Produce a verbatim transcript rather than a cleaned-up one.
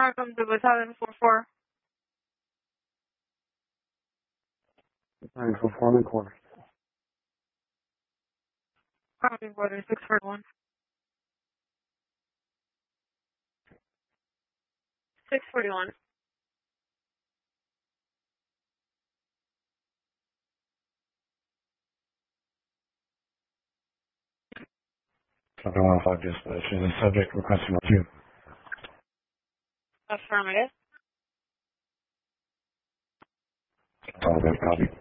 Welcome to Battalion four four. Battalion four four, in quarters. Copy quarters, six forty-one. six forty-one. Copy one oh five dispatch. Is the subject requesting review? Affirmative. All good, copy.